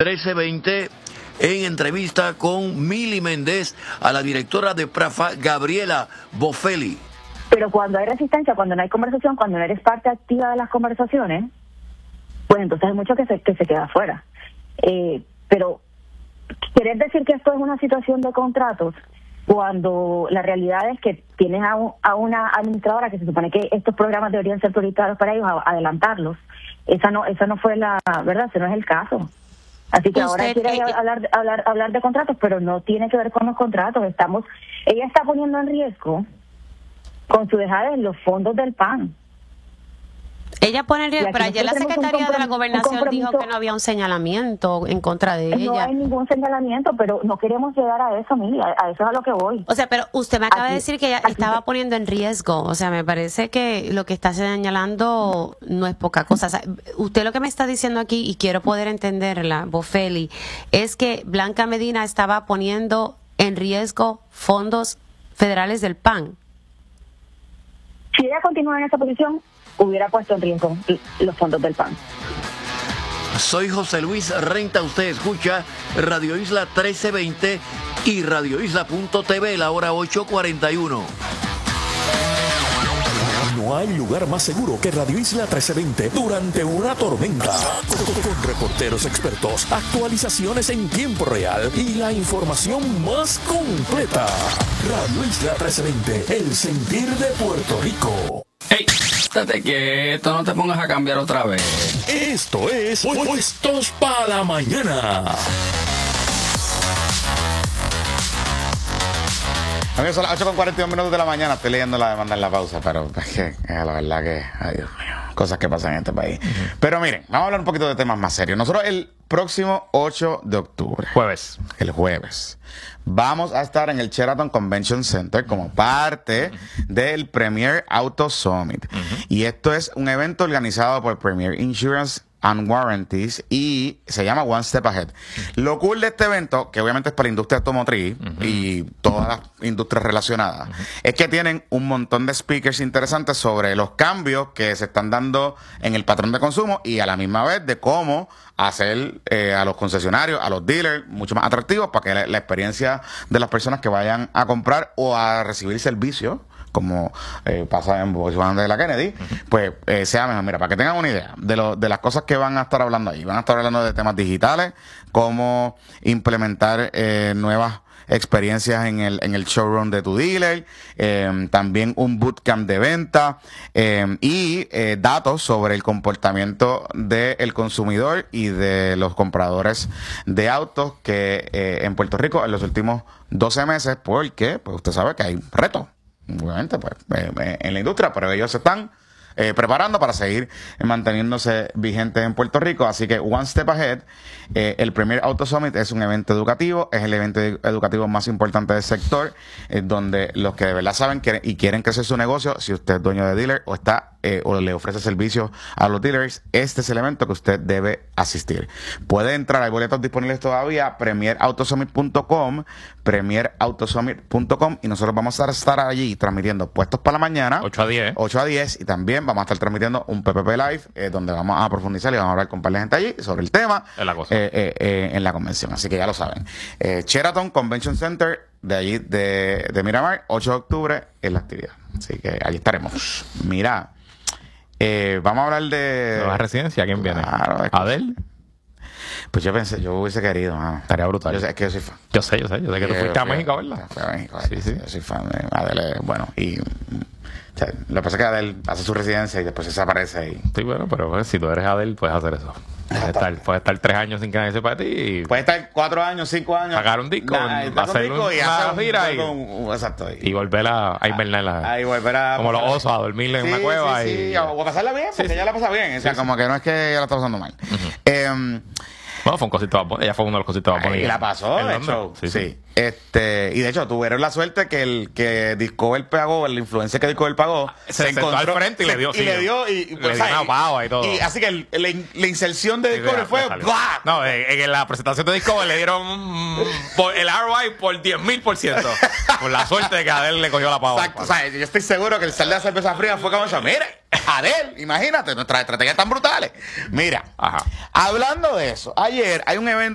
1320 en entrevista con Mili Méndez a la directora de PRAFA, Gabriela Bofelli. Pero cuando hay resistencia, cuando no hay conversación, cuando no eres parte activa de las conversaciones, pues entonces hay mucho que se queda afuera. Pero querer decir que esto es una situación de contratos, cuando la realidad es que tienes a una administradora que se supone que estos programas deberían ser prioritarios para ellos, adelantarlos. Esa no fue la verdad, ese no es el caso. Así que ahora quiere hablar de contratos, pero no tiene que ver con los contratos. Ella está poniendo en riesgo con su dejada en los fondos del PAN. Ella pone en riesgo, pero ayer la secretaria de la Gobernación dijo que no había un señalamiento en contra de ella. No hay ningún señalamiento, pero no queremos llegar a eso, Mili, a eso es a lo que voy. O sea, pero usted me acaba de decir que ella estaba poniendo en riesgo. O sea, me parece que lo que está señalando no es poca cosa. O sea, usted lo que me está diciendo aquí, y quiero poder entenderla, Bofelli, es que Blanca Medina estaba poniendo en riesgo fondos federales del PAN. Si ella continúa en esa posición, hubiera puesto en riesgo los fondos del PAN. Soy José Luis Renta, usted escucha Radio Isla 1320 y radioisla.tv, la hora 8:41. No hay lugar más seguro que Radio Isla 1320 durante una tormenta. Con reporteros expertos, actualizaciones en tiempo real y la información más completa. Radio Isla 1320, el sentir de Puerto Rico. ¡Ey! Estate quieto, no te pongas a cambiar otra vez. Esto es Puestos para la Mañana. Amigos, son las 8:41 de la mañana. Estoy leyendo la demanda en la pausa, pero es que la verdad que, ay Dios mío, cosas que pasan en este país. Pero miren, vamos a hablar un poquito de temas más serios. Nosotros el próximo 8 de octubre, el jueves, vamos a estar en el Sheraton Convention Center como parte del Premier Auto Summit. Y esto es un evento organizado por Premier Insurance and Warranties y se llama One Step Ahead. Lo cool de este evento, que obviamente es para la industria automotriz y todas las industrias relacionadas, es que tienen un montón de speakers interesantes sobre los cambios que se están dando en el patrón de consumo y a la misma vez de cómo hacer a los concesionarios, a los dealers, mucho más atractivos para que la experiencia de las personas que vayan a comprar o a recibir servicios, como pasa en Volkswagen de la Kennedy, pues sea mejor. Mira, para que tengan una idea de las cosas que van a estar hablando ahí. Van a estar hablando de temas digitales, cómo implementar nuevas experiencias en el showroom de tu dealer, también un bootcamp de venta y datos sobre el comportamiento del consumidor y de los compradores de autos que en Puerto Rico en los últimos 12 meses, porque pues usted sabe que hay retos, obviamente, pues, en la industria, pero ellos se están preparando para seguir manteniéndose vigentes en Puerto Rico. Así que One Step Ahead, el Premier Auto Summit es un evento educativo, es el evento educativo más importante del sector, donde los que de verdad saben y quieren crecer su negocio, si usted es dueño de dealer o está o le ofrece servicios a los dealers, este es el evento que usted debe asistir. Puede entrar, hay boletos disponibles todavía, premierautosummit.com, premierautosummit.com, y nosotros vamos a estar allí transmitiendo Puestos para la Mañana 8 a 10, y también vamos a estar transmitiendo un PPP Live donde vamos a profundizar y vamos a hablar con un par de gente allí sobre el tema en la convención, así que ya lo saben. Sheraton Convention Center de allí de Miramar, 8 de octubre es la actividad, así que allí estaremos. Mira, vamos a hablar de nueva residencia. ¿Quién viene? Claro, ¿Adel? Pues yo pensé, yo hubiese querido, mano. Estaría brutal. Es que yo soy fan. Yo sé que tú fuiste a México, ¿verdad? Fui a México, sí. Yo soy fan de Adele, bueno, y o sea, lo que pasa es que Adele hace su residencia y después se desaparece. Sí, bueno, pero pues, si tú eres Adele, puedes hacer eso. Puedes estar 3 años sin que nadie sepa de ti. Y puedes estar 4 años, 5 años. Sacar un disco, hacer una gira exacto. Y volver a invernar. Ahí volver a... Como los osos, a dormir en una cueva. Sí, o a pasarla bien, porque ella la pasa bien. O sea, como que no es que ella la está pasando mal. Bueno, fue un cosito de ella fue uno de los cositos de Bad y la pasó, de hecho. Sí. Y de hecho, tuvieron la suerte que el que Discover pagó, el influencer que Discover pagó, se encontró al frente y le dio. Y una pava y todo. Y así que la inserción de Discover fue ¡blah! No, en la presentación de Discover le dieron el ROI por 10,000%. Por la suerte de que Adele le cogió la pava. Exacto. O sea, yo estoy seguro que el sal de la cerveza fría fue como eso. Mire, Adele, imagínate, nuestras estrategias tan brutales. Mira, hablando de eso, ayer hay un evento